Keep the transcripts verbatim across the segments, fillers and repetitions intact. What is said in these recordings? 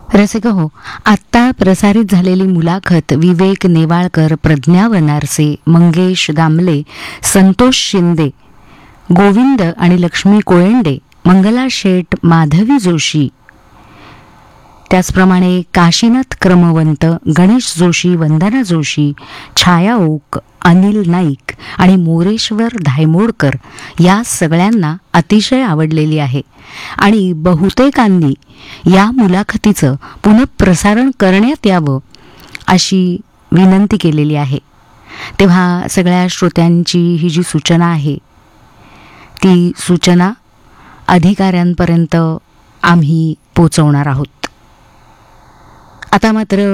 रसिक हो, आत्ता प्रसारित झालेली मुलाखत विवेक नेवाळकर, प्रज्ञा वनारसे, मंगेश दामले, संतोष शिंदे, गोविंद आणि लक्ष्मी कोळंडे, मंगला शेठ, माधवी जोशी, त्याचप्रमाणे काशीनाथ क्रमवंत, गणेश जोशी, वंदना जोशी, छाया ओक, अनिल नाईक आणि मोरेश्वर धायमोडकर या सगळ्यांना अतिशय आवडलेली आहे आणि बहुतेकांनी या मुलाखतीचं पुनःप्रसारण करण्यात यावं अशी विनंती केलेली आहे. तेव्हा सगळ्या श्रोत्यांची ही जी सूचना आहे ती सूचना अधिकाऱ्यांपर्यंत आम्ही पोचवणार आहोत. आता मात्र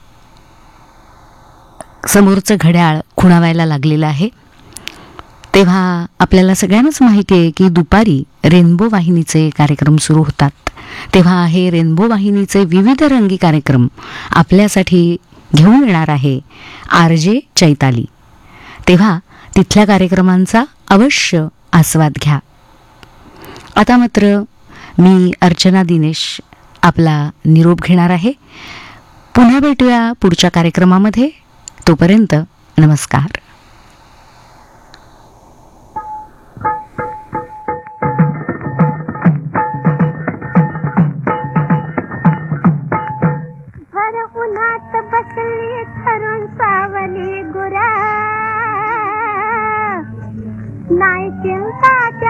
समोरचं घड्याळ खुणावायला लागलेलं आहे. तेव्हा आपल्याला सगळ्यांनाच माहिती आहे की दुपारी रेनबो वाहिनीचे कार्यक्रम सुरू होतात. तेव्हा हे रेनबो वाहिनीचे विविध रंगी कार्यक्रम आपल्यासाठी घेऊन येणार आहे आर जे चैताली. तेव्हा तिथल्या कार्यक्रमांचा अवश्य आस्वाद घ्या. आता मात्र मी अर्चना दिनेश आपला निरोप घेणार आहे. पुन्हा भेटूया पुढच्या कार्यक्रमामध्ये. तोपर्यंत नमस्कार. भर उन्हात बसली तरुण सावली गुरा, नाही चिंता